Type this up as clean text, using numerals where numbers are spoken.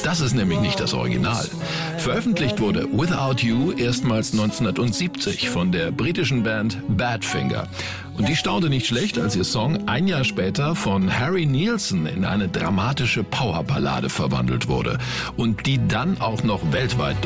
Das ist nämlich nicht das Original. Veröffentlicht wurde Without You erstmals 1970 von der britischen Band Badfinger. Und die staunte nicht schlecht, als ihr Song ein Jahr später von Harry Nilsson in eine dramatische Powerballade verwandelt wurde und die dann auch noch weltweit